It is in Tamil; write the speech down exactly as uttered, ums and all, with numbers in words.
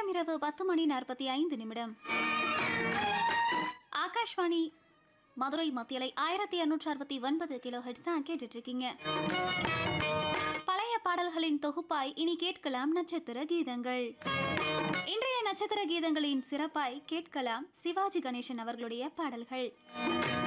நேரம் இரவு பத்து மணி நாற்பத்தி ஐந்து நிமிடம். ஆகாஷ்வாணி மதுரை மத்தியலை ஆயிரத்தி இருநூற்றி அறுபத்தி ஒன்பது கிலோ ஹெட்ஸ் தான் கேட்டுட்டு இருக்கீங்க. பழைய பாடல்களின் தொகுப்பாய் இனி கேட்கலாம் நட்சத்திர கீதங்கள். இன்றைய நட்சத்திர கீதங்களின் சிறப்பாய் கேட்கலாம் சிவாஜி கணேசன் அவர்களுடைய பாடல்கள்.